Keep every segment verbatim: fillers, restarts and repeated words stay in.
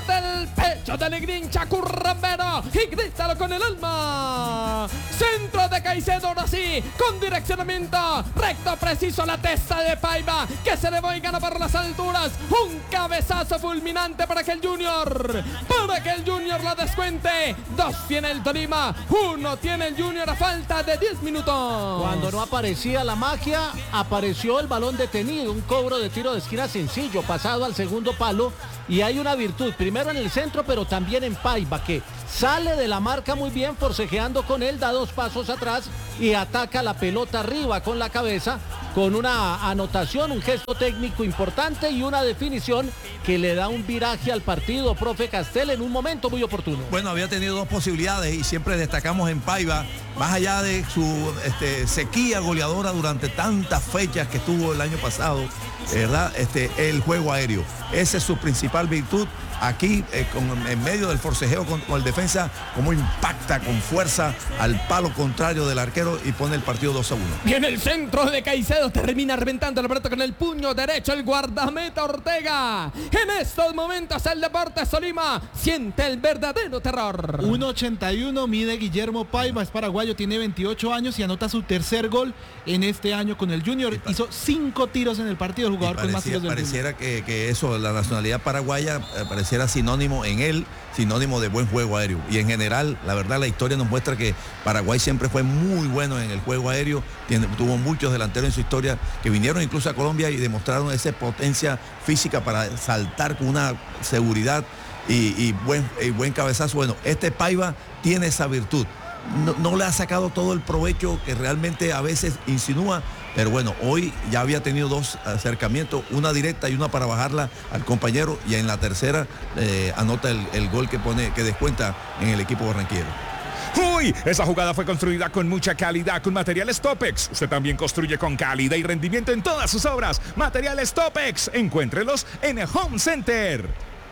Bate el pecho del Grincha Currambero y grítalo con el alma. Centro de Caicedo, ahora sí, con direccionamiento recto, preciso a la testa de Paiva, que se le va y gana por las alturas. Un cabezazo fulminante para que el Junior, para que el Junior la descuente. Dos tiene el Tolima, uno tiene el Junior a falta de diez minutos. Cuando no aparecía la magia, apareció el balón detenido, un cobro de tiro de esquina sencillo, pasado al segundo palo. Y hay una virtud, primero en el centro, pero también en Paiva, que sale de la marca muy bien, forcejeando con él, da dos pasos atrás y ataca la pelota arriba con la cabeza, con una anotación, un gesto técnico importante y una definición que le da un viraje al partido, profe Castel, en un momento muy oportuno. Bueno, había tenido dos posibilidades y siempre destacamos en Paiva, más allá de su este, sequía goleadora durante tantas fechas que tuvo el año pasado, ¿verdad? Este, el juego aéreo. Esa es su principal virtud. Aquí, eh, con, en medio del forcejeo con, con el defensa, como impacta con fuerza al palo contrario del arquero y pone el partido dos a uno. Viene el centro de Caicedo, termina reventando el pelota con el puño derecho, el guardameta Ortega. En estos momentos el Deportes Tolima siente el verdadero terror. uno ochenta y uno mide Guillermo Paiva, es paraguayo, tiene veintiocho años y anota su tercer gol en este año con el Junior. Hizo cinco tiros en el partido, el jugador parecía, con más tiros del Pareciera que, que eso, la nacionalidad paraguaya, eh, pareciera sinónimo en él, sinónimo de buen juego aéreo. Y en general, la verdad, la historia nos muestra que Paraguay siempre fue muy bueno en el juego aéreo. Tiene, tuvo muchos delanteros en su historia que vinieron incluso a Colombia y demostraron esa potencia física para saltar con una seguridad y, y, buen, y buen cabezazo. Bueno, este Paiva tiene esa virtud. No, no le ha sacado todo el provecho que realmente a veces insinúa, pero bueno, hoy ya había tenido dos acercamientos, una directa y una para bajarla al compañero, y en la tercera eh, anota el, el gol que pone, que descuenta en el equipo barranquillero. ¡Uy! Esa jugada fue construida con mucha calidad, con materiales Topex. Usted también construye con calidad y rendimiento en todas sus obras. Materiales Topex, encuéntrelos en el Home Center.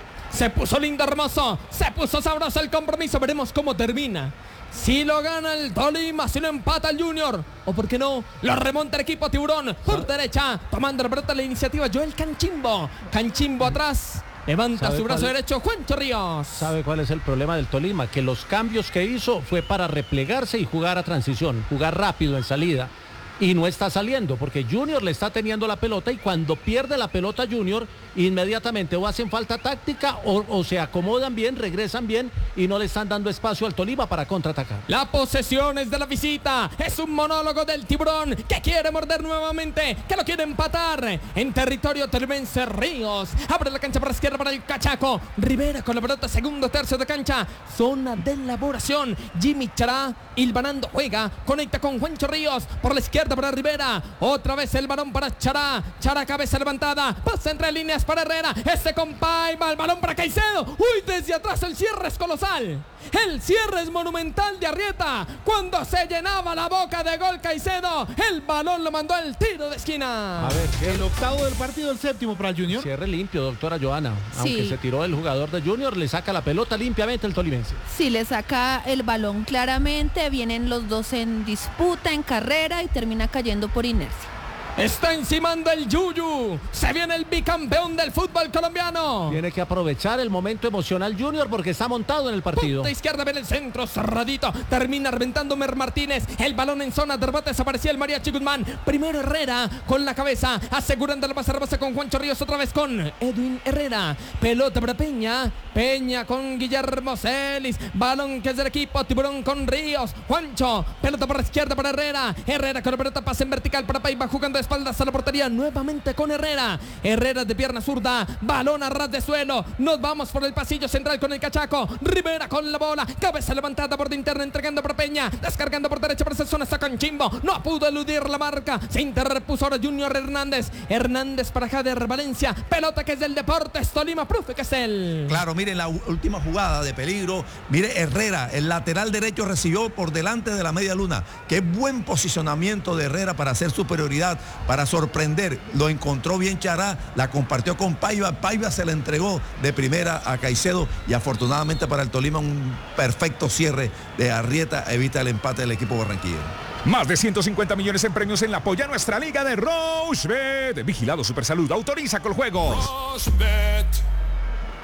Se puso lindo, hermoso, se puso sabroso el compromiso, veremos cómo termina. Si lo gana el Tolima, si lo empata el Junior, o por qué no, lo remonta el equipo Tiburón por derecha, tomando la pelota la iniciativa Joel Canchimbo. Canchimbo atrás, levanta su brazo derecho Juancho Ríos. ¿Sabe cuál es el problema del Tolima? Que los cambios que hizo fue para replegarse y jugar a transición, jugar rápido en salida. Y no está saliendo porque Junior le está teniendo la pelota, y cuando pierde la pelota Junior, inmediatamente o hacen falta táctica o, o se acomodan bien, regresan bien y no le están dando espacio al Tolima para contraatacar. La posesión es de la visita, es un monólogo del Tiburón que quiere morder nuevamente, que lo quiere empatar en territorio tolimense. Ríos abre la cancha para la izquierda para el Cachaco. Rivera con la pelota, segundo tercio de cancha, zona de elaboración. Jimmy Chará hilvanando, juega, conecta con Juancho Ríos por la izquierda para Rivera, otra vez el balón para Chará, Chará cabeza levantada, pasa entre líneas para Herrera, ese con Paiva, el balón para Caicedo, uy, desde atrás el cierre es colosal, el cierre es monumental de Arrieta, cuando se llenaba la boca de gol Caicedo, el balón lo mandó al tiro de esquina. A ver, el octavo del partido, el séptimo para el Junior. Cierre limpio, doctora Joana, Sí. aunque se tiró el jugador de Junior, le saca la pelota limpiamente el tolimense. Sí, le saca el balón claramente, vienen los dos en disputa, en carrera y termina cayendo por inercia. Está encimando el Yuyu, se viene el bicampeón del fútbol colombiano. Tiene que aprovechar el momento emocional Junior porque está montado en el partido. Punta izquierda, viene el centro, cerradito, termina reventando Mer Martínez, el balón en zona de rebote, desaparecía el Mariachi Guzmán, primero Herrera con la cabeza, asegurando la pase rebase con Juancho Ríos, otra vez con Edwin Herrera, pelota para Peña, Peña con Guillermo Celis, balón que es del equipo Tiburón con Ríos, Juancho, pelota por la izquierda para Herrera, Herrera con la pelota, pase en vertical para Paiva, jugando de espaldas a la portería, nuevamente con Herrera, Herrera de pierna zurda, balón a ras de suelo, nos vamos por el pasillo central con el Cachaco, Rivera con la bola, cabeza levantada por de interna, entregando por Peña, descargando por derecha por esa zona, está Canchimbo, no pudo eludir la marca, se interpuso ahora Junior Hernández, Hernández para Jader Valencia, pelota que es del Deportes Tolima, profe Castel. Claro, miren la última jugada de peligro, mire Herrera, el lateral derecho recibió por delante de la media luna, qué buen posicionamiento de Herrera para hacer superioridad, para sorprender, lo encontró bien Chará, la compartió con Paiva, Paiva se la entregó de primera a Caicedo y afortunadamente para el Tolima un perfecto cierre de Arrieta evita el empate del equipo barranquillero. Más de ciento cincuenta millones en premios en la Apoya Nuestra Liga de Rochebet. Vigilado Supersalud, autoriza con juegos. Rochebet.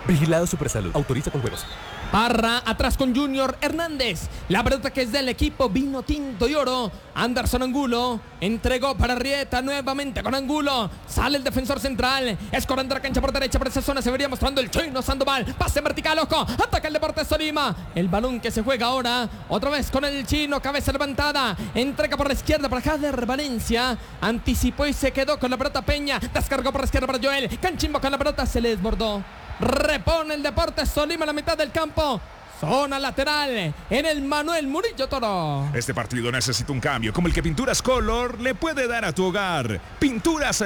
Vigilado Supersalud. Autoriza con juegos. Parra atrás con Junior Hernández. La pelota que es del equipo vino tinto y oro. Anderson Angulo entregó para Arrieta nuevamente con Angulo. Sale el defensor central. Escorando la cancha por derecha. Por esa zona se vería mostrando el Chino Sandoval. Pase vertical, ojo. Ataca el Deportes Tolima. El balón que se juega ahora. Otra vez con el Chino. Cabeza levantada. Entrega por la izquierda para Jader Valencia. Anticipó y se quedó con la pelota Peña. Descargó por la izquierda para Joel. Canchimbo con la pelota. Se le desbordó. Repone el Deportes Tolima a la mitad del campo. Zona lateral en el Manuel Murillo Toro. Este partido necesita un cambio como el que Pinturas Color le puede dar a tu hogar. Pinturas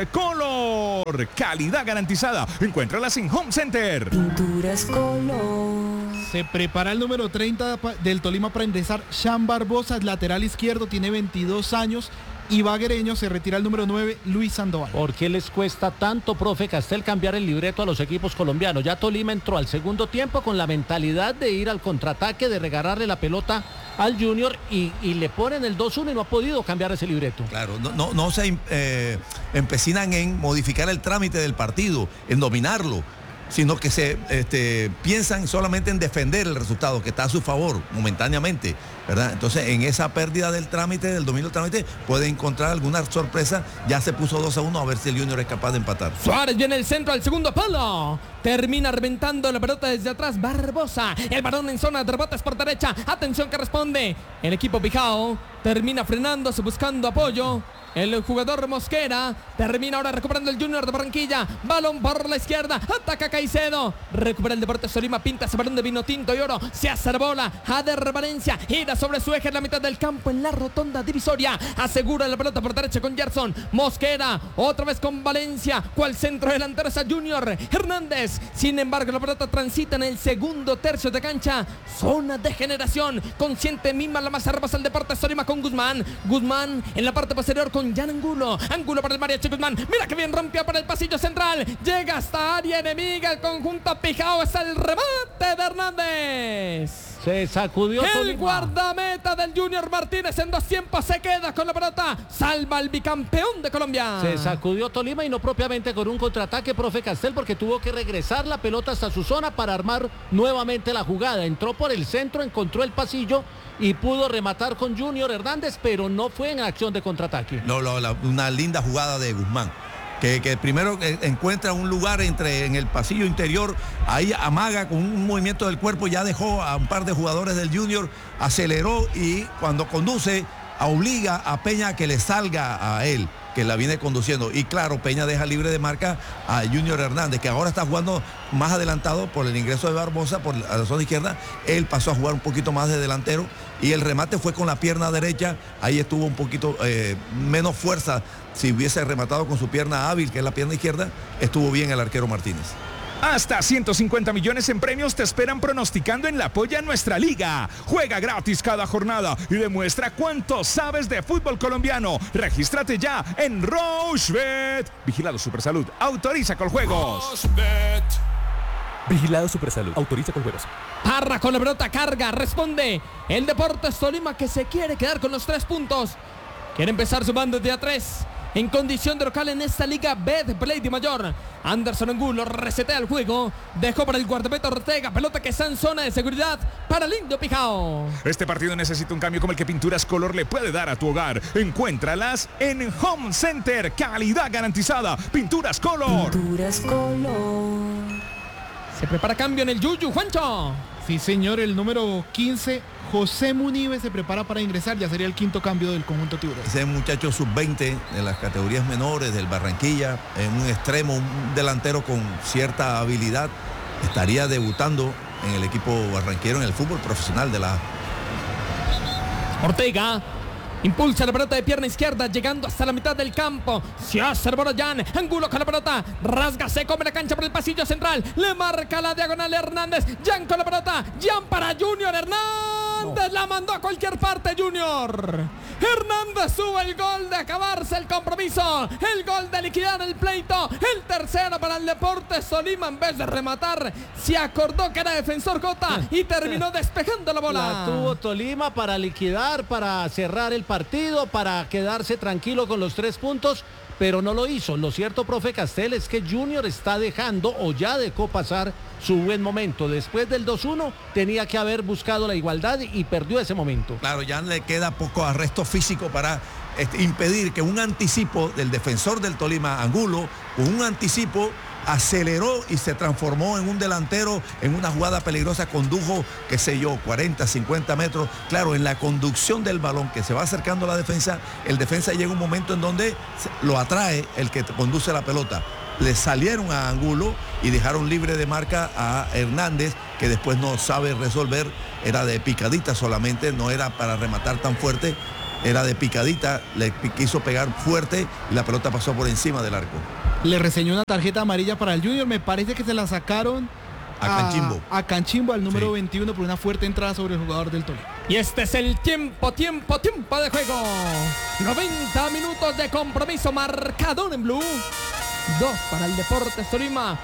Color, calidad garantizada. Encuéntralas en Home Center. Pinturas Color. Se prepara el número treinta del Tolima para ingresar. Sean Barbosa, lateral izquierdo, tiene veintidós años. Y Baguereño, se retira el número nueve, Luis Sandoval. ¿Por qué les cuesta tanto, profe Castel, cambiar el libreto a los equipos colombianos? Ya Tolima entró al segundo tiempo con la mentalidad de ir al contraataque, de regalarle la pelota al Junior y, y le ponen el dos uno y no ha podido cambiar ese libreto. Claro, no, no, no se eh, empecinan en modificar el trámite del partido, en dominarlo, sino que se este, piensan solamente en defender el resultado que está a su favor momentáneamente, ¿verdad? Entonces, en esa pérdida del trámite, del dominio del trámite, puede encontrar alguna sorpresa. Ya se puso dos a uno, a ver si el Junior es capaz de empatar. Suárez viene el centro al segundo palo. Termina reventando la pelota desde atrás Barbosa. El balón en zona de rebotes por derecha. Atención que responde el equipo Pijao. Termina frenándose, buscando apoyo. El jugador Mosquera termina ahora recuperando el Junior de Barranquilla. Balón por la izquierda. Ataca Caicedo. Recupera el Deportes Tolima. Pinta ese balón de vino tinto y oro. Se hace bola. Jader Valencia. Gira sobre su eje en la mitad del campo en la rotonda divisoria. Asegura la pelota por derecha con Gerson. Mosquera. Otra vez con Valencia. Cual centro delantero es a Junior Hernández. Sin embargo, la pelota transita en el segundo tercio de cancha. Zona de generación. Consciente mima la más hermosa al Deportes Tolima con Guzmán. Guzmán en la parte posterior con Jan Angulo. Angulo para el Mariachi Guzmán. Mira que bien rompió por el pasillo central. Llega hasta área enemiga. El conjunto Pijao. Es el remate de Hernández. Se sacudió el Tolima. Guardameta del Junior Martínez en dos tiempos se queda con la pelota. Salva al bicampeón de Colombia. Se sacudió Tolima y no propiamente con un contraataque, profe Castel, porque tuvo que regresar la pelota hasta su zona para armar nuevamente la jugada. Entró por el centro, encontró el pasillo y pudo rematar con Junior Hernández, pero no fue en acción de contraataque. No, no, la, una linda jugada de Guzmán. Que, que primero encuentra un lugar entre en el pasillo interior, ahí amaga con un movimiento del cuerpo, ya dejó a un par de jugadores del Junior, aceleró y cuando conduce obliga a Peña a que le salga a él, que la viene conduciendo. Y claro, Peña deja libre de marca a Junior Hernández, que ahora está jugando más adelantado por el ingreso de Barbosa por la zona izquierda. Él pasó a jugar un poquito más de delantero y el remate fue con la pierna derecha. Ahí estuvo un poquito eh, menos fuerza. Si hubiese rematado con su pierna hábil, que es la pierna izquierda, estuvo bien el arquero Martínez. Hasta ciento cincuenta millones en premios te esperan pronosticando en la Polla Nuestra Liga. Juega gratis cada jornada y demuestra cuánto sabes de fútbol colombiano. Regístrate ya en Rochebet. Vigilado Supersalud. Autoriza con juegos. Rochebet. Vigilado Supersalud. Autoriza con juegos. Parra con la pelota, carga, responde el Deportes Tolima, que se quiere quedar con los tres puntos. Quiere empezar sumando de a tres. En condición de local en esta liga Betplay de Mayor. Anderson Angulo resetea el juego. Dejó para el guardameta Ortega. Pelota que está en zona de seguridad para el Indio Pijao. Este partido necesita un cambio como el que Pinturas Color le puede dar a tu hogar. Encuéntralas en Home Center. Calidad garantizada. Pinturas Color. Pinturas Color. Se prepara cambio en el Yuyu, Juancho. Sí, señor, el número quince, José Munive, se prepara para ingresar. Ya sería el quinto cambio del conjunto tiburón. Ese muchacho sub veinte de las categorías menores del Barranquilla, en un extremo, un delantero con cierta habilidad, estaría debutando en el equipo barranquero en el fútbol profesional de la... Ortega impulsa la pelota de pierna izquierda, llegando hasta la mitad del campo. Se hace Jan. Angulo con la pelota. Rasga, se come la cancha por el pasillo central. Le marca la diagonal Hernández. Jan con la pelota. Jan para Junior Hernández. No. La mandó a cualquier parte Junior. Hernández sube el gol de acabarse el compromiso. El gol de liquidar el pleito. El tercero para el Deportes Tolima. En vez de rematar, se acordó que era defensor Cota y terminó despejando la bola. La tuvo Tolima para liquidar, para cerrar el partido, para quedarse tranquilo con los tres puntos, pero no lo hizo. Lo cierto, profe Castel, es que Junior está dejando o ya dejó pasar su buen momento. Después del dos uno tenía que haber buscado la igualdad y perdió ese momento. Claro, ya le queda poco arresto físico para este, impedir que un anticipo del defensor del Tolima, Angulo, con un anticipo aceleró y se transformó en un delantero en una jugada peligrosa, condujo, qué sé yo, cuarenta, cincuenta metros. Claro, en la conducción del balón que se va acercando a la defensa, el defensa llega un momento en donde lo atrae el que conduce la pelota. Le salieron a Angulo y dejaron libre de marca a Hernández, que después no sabe resolver, era de picadita solamente, no era para rematar tan fuerte, era de picadita, le quiso pegar fuerte y la pelota pasó por encima del arco. Le reseñó una tarjeta amarilla para el Junior, me parece que se la sacaron a, a Canchimbo. A Canchimbo, al número Sí. veintiuno, por una fuerte entrada sobre el jugador del Tolima. Y este es el tiempo, tiempo, tiempo de juego. noventa minutos de compromiso, marcador en blue. Dos para el Deportes Tolima,